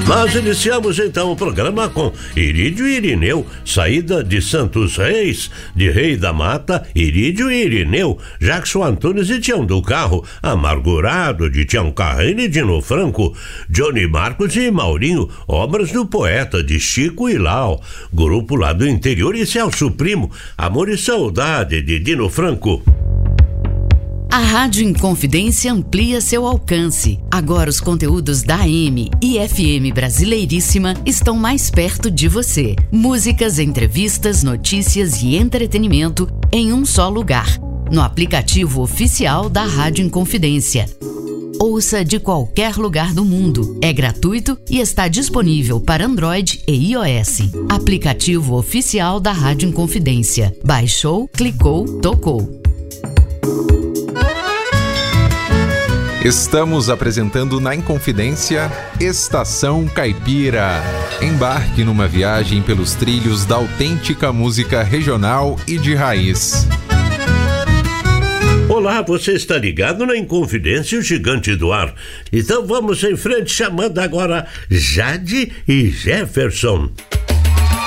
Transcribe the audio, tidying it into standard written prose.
Nós iniciamos então o programa com Irídio e Irineu, saída de Santos Reis, de Rei da Mata, Irídio e Irineu, Jackson Antunes e Tião do Carro, Amargurado de Tião Carreiro e Dino Franco, Johnny Marcos e Maurinho, obras do poeta de Chico e Lau, grupo lá do interior e Celso Primo, Amor e Saudade de Dino Franco. A Rádio Inconfidência amplia seu alcance. Agora os conteúdos da AM e FM Brasileiríssima estão mais perto de você. Músicas, entrevistas, notícias e entretenimento em um só lugar. No aplicativo oficial da Rádio Inconfidência. Ouça de qualquer lugar do mundo. É gratuito e está disponível para Android e iOS. Aplicativo oficial da Rádio Inconfidência. Baixou, clicou, tocou. Estamos apresentando na Inconfidência Estação Caipira. Embarque numa viagem pelos trilhos da autêntica música regional e de raiz. Olá, você está ligado na Inconfidência, o gigante do ar. Então vamos em frente, chamando agora Jade e Jefferson.